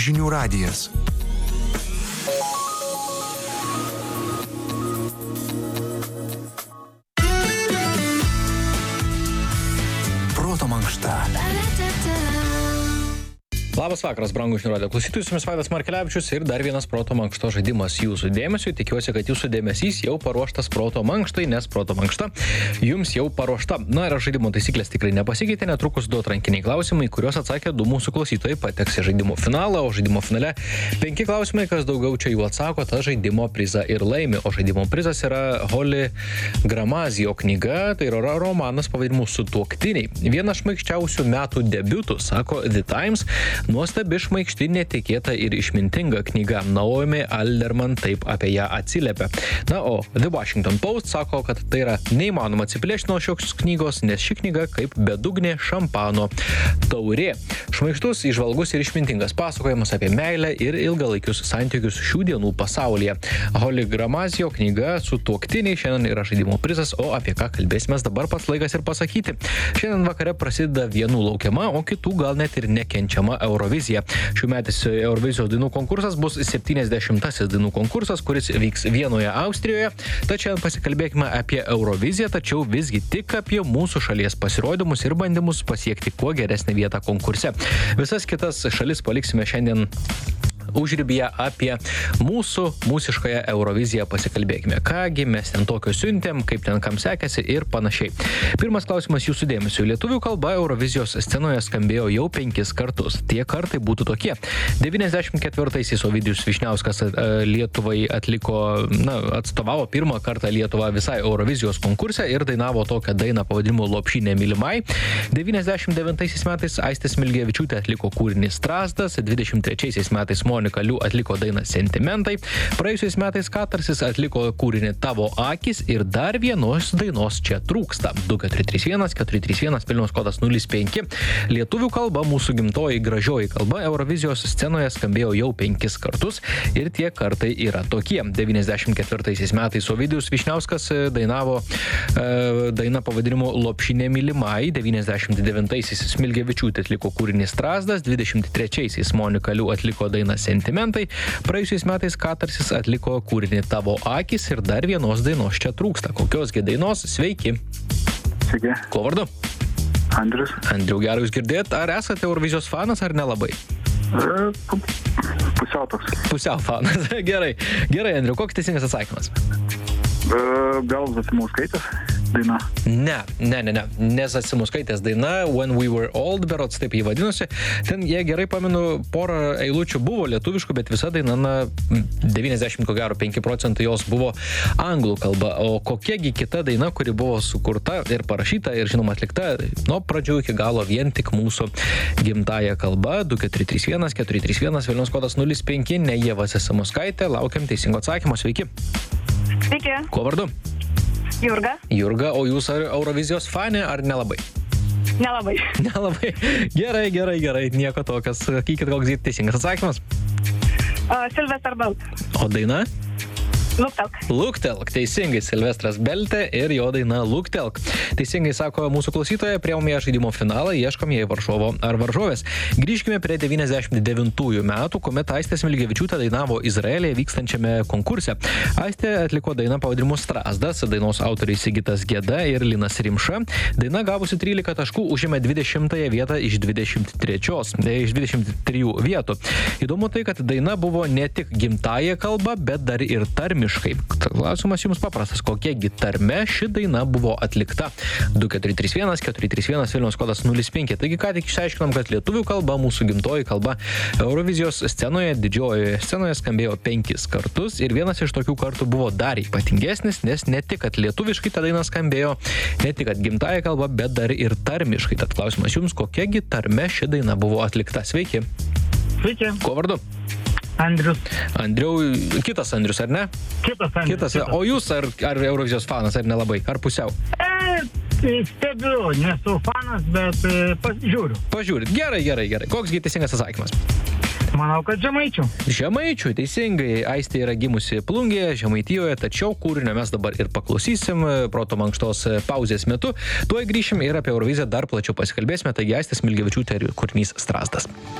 Žinių radijas. Proto mankšta. Labas vakaras, brangūs žinių radijo klausytojai, su jumis Vaidas Markelevičius ir dar vienas proto mankšto žaidimas jūsų dėmesiui. Tikiuosi, kad jūsų dėmesys jau paruoštas proto mankštai, nes proto mankšta jums jau paruošta. Na ir žaidimo taisyklės tikrai nepasikeitė, netrukus 2 atrankiniai klausimai, kuriuos atsakė 2 mūsų klausytojai, pateks į žaidimo finalą, o žaidimo finale 5 klausimai, kas daugiau čia jų atsako, ta žaidimo prizą ir laimi. O žaidimo prizas yra Holly Gramazio knyga, tai yra romanas pavadinimu Sutuoktiniai. Vienas šmaikščiausių metų debiutų, sako The Times. Nuostabi, šmaikšti, netikėta ir išmintinga knyga. Naomi Alderman taip apie ją atsiliepia. Na, o The Washington Post sako, kad tai yra neįmanoma atsiplėšti nuo šios knygos, nes ši knyga kaip bedugnė šampano taurė. Šmaikštus, įžvalgus ir išmintingas pasakojimas apie meilę ir ilgalaikius santykius šių dienų pasaulyje. Holly Gramazio knyga Sutuoktiniai šiandien yra žaidimo prizas, o apie ką kalbėsime dabar pats laikas ir pasakyti. Šiandien vakare prasideda vienų laukiama, o kitų gal net ir nekenčiama Eurovizija. Šiųmetis Eurovizijos dainų konkursas bus 70-asis dainų konkursas, kuris vyks Vienoje, Austrijoje. Tačiau pasikalbėkime apie Euroviziją, tačiau visgi tik apie mūsų šalies pasirodymus ir bandymus pasiekti kuo geresnę vietą konkurse. Visas kitas šalis paliksime šiandien užribyje. Apie mūsiškąją Euroviziją pasikalbėkime. Kągi mes ten tokio siuntėm, kaip ten kam sekėsi ir panašiai. Pirmas klausimas jūsų dėmesio. Lietuvių kalba Eurovizijos scenoje skambėjo jau 5 kartus. Tie kartai būtų tokie. 94-aisiais Ovidijus Vyšniauskas Lietuvai atstovavo pirmą kartą Lietuvą visai Eurovizijos konkurse ir dainavo tokią dainą pavadinimu Lopšinė mylimai. 99-aisiais metais Aistė Smilgevičiūtė atliko kūrinį Strazdas, 23-aisiais metais Monika Liu atliko dainą Sentimentai, praėjusiais metais Katarsis atliko kūrinį Tavo akis ir dar vienos dainos čia trūksta. 2431 431 Vilniaus kodas 05. Lietuvių kalba, mūsų gimtoji gražioji kalba, Eurovizijos scenoje skambėjo jau 5 kartus ir tie kartai yra tokie. 94 metais Ovidijus Vyšniauskas dainavo dainą pavadinimu Lopšinė mylimai, 99-aisiais Smilgevičiūtė atliko kūrinį Strazdas, 23-aisiais Monika Liu atliko dainą Sentimentai, praėjusiais metais Katarsis atliko kūrinį Tavo akis ir dar vienos dainos čia trūksta. Kokiosgi dainos? Sveiki. Sveiki. Kuo vardu? Andrius. Andriau, gerai jūs girdėt. Ar esate Eurovizijos fanas ar nelabai? Pusiau toks. Pusiau fanas. Gerai. Gerai, Andriau, koks teisingas atsakymas? Gal Zasimauskaitės daina? Ne Zasimauskaitės daina When We Were Old, berods taip jį vadinosi. Ten, jei gerai pamenu, porą eilučių buvo lietuviškų, bet visa daina, 95% jos buvo anglų kalba. O kokiagi kita daina, kuri buvo sukurta ir parašyta ir žinoma atlikta nuo pradžių iki galo vien tik mūsų gimtąją kalbą? 2431 431 Vilniaus kodas 05, ne Ieva Zasimauskaitė. Laukiam teisingo atsakymo. Sveiki. Sveiki. Kuo vardu? Jurga. Jurga, o jūs ar Eurovizijos fanė ar nelabai? Nelabai. Nelabai. Gerai. Nieko tokio. Sakykit, koks teisingas atsakymas. Silvestras Belt. O daina? Luktelk. Luktelk. Teisingai, Silvestras Beltė ir jo daina Luktelk. Teisingai sako mūsų klausytoja, priėjome žaidimo finalą, ieškom jai varžovo ar varžovės. Grįžkime prie 99 metų, kuomet Aistė Smilgevičiūtė dainavo Izraelyje vykstančiame konkurse. Aistė atliko dainą pavadinimu Strazdas, dainos autoriai Sigitas Geda ir Linas Rimša. Daina gavusi 13 taškų užėmė 20 vietą iš 23 vietų. Įdomu tai, kad daina buvo ne tik gimtąja kalba, bet dar ir tarmiškai. Klausimas jums paprastas, kokiegi tarme ši daina buvo atlikta. 2431 431 Vilniaus kodas 05. Taigi ką tik išsiaiškinom, kad lietuvių kalba, mūsų gimtoji kalba, Eurovizijos scenoje, didžiojoje scenoje skambėjo 5 kartus ir vienas iš tokių kartų buvo dar ypatingesnis, nes ne tik, kad lietuviškai ta daina skambėjo, ne tik, kad gimtąja kalba, bet dar ir tarmiškai. Tad klausimas jums, kokiegi tarme ši daina buvo atlikta. Sveiki. Sveiki. Kuo vardu? Andrius. Andriau, kitas Andrius, ar ne? Kitas Andrius. Kitas. O jūs ar Eurovizijos fanas, ar nelabai? Ar pusiau? Stebiu, nesu fanas, bet pasižiūriu. Pažiūrit. Gerai. Koksgi teisingas atsakymas? Manau, kad Žemaičių. Žemaičių, teisingai. Aistė yra gimusi Plungėje, Žemaitijoje, tačiau kūrinio mes dabar ir paklausysim proto mankštos pauzės metu. Tuoj grįšim ir apie Euroviziją dar plačiau pasikalbėsime. Taigi Aistė Smilgevičiūtė ir kūrinys Strazdas.